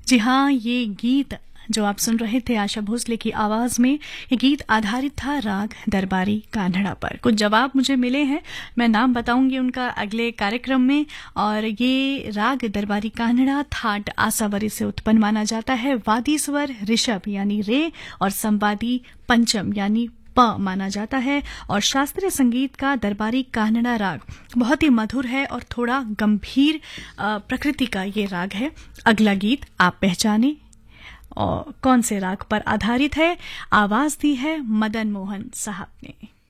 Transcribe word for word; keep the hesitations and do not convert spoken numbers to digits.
जी हाँ, ये गीत जो आप सुन रहे थे आशा भोसले की आवाज में, ये गीत आधारित था राग दरबारी कान्हड़ा पर। कुछ जवाब मुझे मिले हैं, मैं नाम बताऊंगी उनका अगले कार्यक्रम में। और ये राग दरबारी कान्हड़ा थाट आसावरी से उत्पन्न माना जाता है। वादी स्वर ऋषभ यानी रे और संवादी पंचम यानी प माना जाता है। और शास्त्रीय संगीत का दरबारी कान्हड़ा राग बहुत ही मधुर है और थोड़ा गंभीर प्रकृति का ये राग है। अगला गीत आप पहचाने और कौन से राग पर आधारित है? आवाज दी है मदन मोहन साहब ने।